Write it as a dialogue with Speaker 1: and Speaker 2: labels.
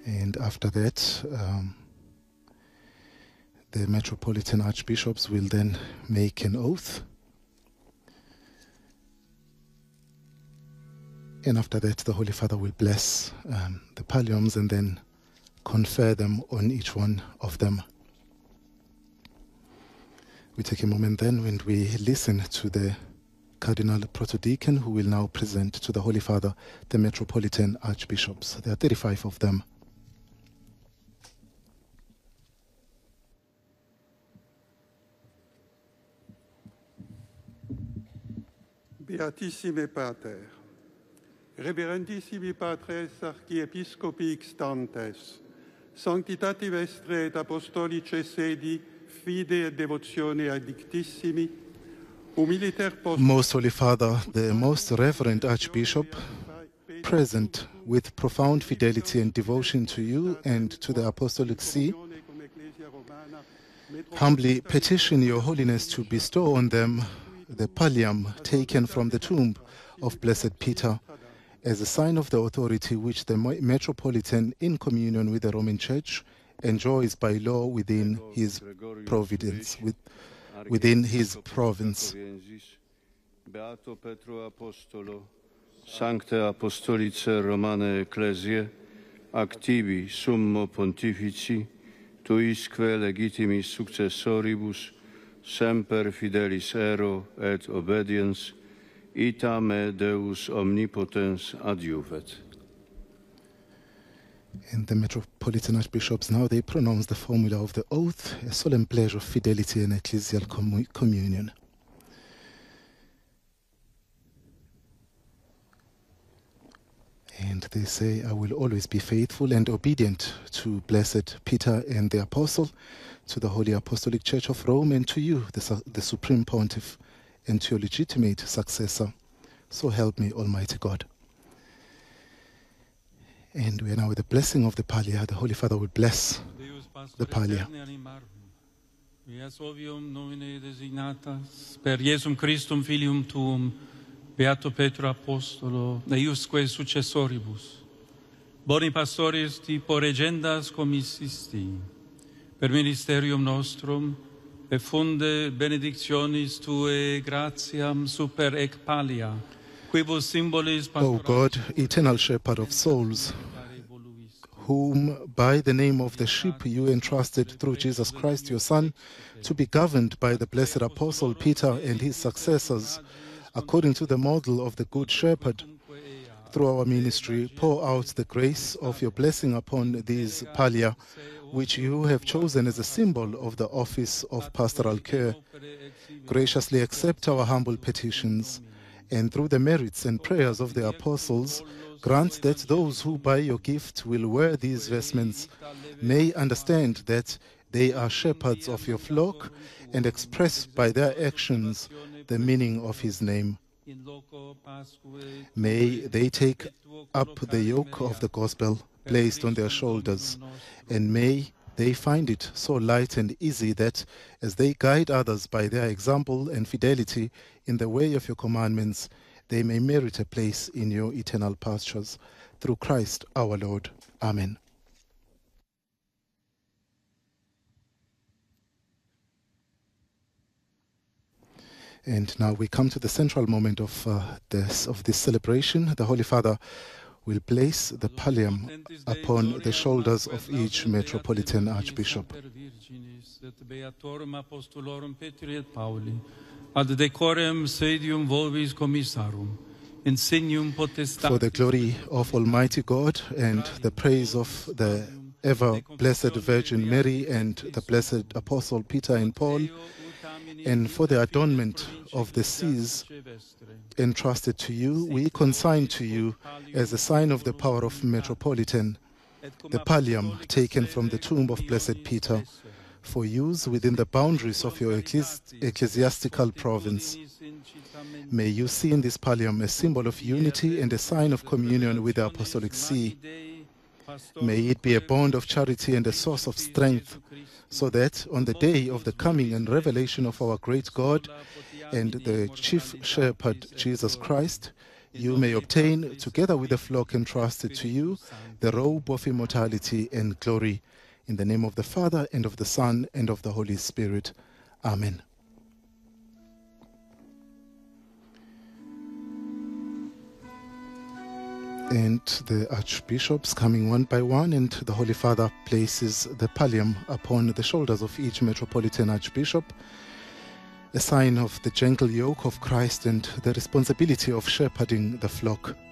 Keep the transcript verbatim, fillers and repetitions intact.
Speaker 1: And after that, um, the Metropolitan Archbishops will then make an oath. And after that, the Holy Father will bless um, the palliums and then confer them on each one of them. We take a moment then when we listen to the Cardinal Protodeacon, who will now present to the Holy Father the Metropolitan Archbishops. There are thirty-five of them.
Speaker 2: Beatissime Pater, Reverendissimi Patres Archiepiscopi Xtantes, Sanctitati Vestre et Apostolice Sedi, Fide et Devotione Addictissimi, Humiliter Post...
Speaker 1: Most Holy Father, the Most Reverend Archbishop, present with profound fidelity and devotion to you and to the Apostolic See, humbly petition Your Holiness to bestow on them the pallium taken from the tomb of Blessed Peter as a sign of the authority which the Metropolitan, in communion with the Roman Church, enjoys by law within his providence, with, within his province.
Speaker 3: Beato Petro Apostolo, Sancte Apostolice Romane Ecclesiae, activi summo pontifici, tuisque legitimis successoribus, semper fidelis ero et obediens, ita me Deus omnipotens adjuvet.
Speaker 1: And the Metropolitan Archbishops now, they pronounce the formula of the oath, a solemn pledge of fidelity and ecclesial commu communion. And they say, I will always be faithful and obedient to Blessed Peter and the Apostle, to the Holy Apostolic Church of Rome, and to you, the, the Supreme Pontiff, and to your legitimate successor. So help me, Almighty God. And we are now with the blessing of the pallia. The Holy Father will bless the pallia.
Speaker 4: Per Iesum Christum Filium Tuum, Beato Petro Apostolo, eiusque successoribus, boni pastoris tipo regendas commissisti, per ministerium nostrum, e funde benedictionis Tue gratiam super ec pallia, quibus symbolis
Speaker 1: O God, eternal shepherd of souls, whom by the name of the sheep you entrusted through Jesus Christ, your Son, to be governed by the blessed Apostle Peter and his successors, according to the model of the Good Shepherd, through our ministry, pour out the grace of your blessing upon these pallia, which you have chosen as a symbol of the office of pastoral care. Graciously accept our humble petitions, and through the merits and prayers of the apostles, grant that those who by your gift will wear these vestments may understand that they are shepherds of your flock and express by their actions the meaning of his name. May they take up the yoke of the gospel placed on their shoulders, and may they find it so light and easy that, as they guide others by their example and fidelity in the way of your commandments, they may merit a place in your eternal pastures. Through Christ our Lord. Amen. And now we come to the central moment of, uh, this, of this celebration. The Holy Father will place the pallium upon the shoulders of each Metropolitan Archbishop.
Speaker 4: Ad decorem sedium volvis commissarum, insignium potestas.
Speaker 1: For the glory of Almighty God and the praise of the ever-blessed Virgin Mary and the blessed Apostle Peter and Paul, and for the adornment of the seas entrusted to you, we consign to you, as a sign of the power of Metropolitan, the pallium taken from the tomb of Blessed Peter, for use within the boundaries of your ecclesi ecclesiastical province. May you see in this pallium a symbol of unity and a sign of communion with the Apostolic See. May it be a bond of charity and a source of strength, so that on the day of the coming and revelation of our great God and the chief shepherd, Jesus Christ, you may obtain, together with the flock entrusted to you, the robe of immortality and glory. In the name of the Father, and of the Son, and of the Holy Spirit. Amen. And the archbishops coming one by one, and the Holy Father places the pallium upon the shoulders of each metropolitan archbishop, a sign of the gentle yoke of Christ and the responsibility of shepherding the flock.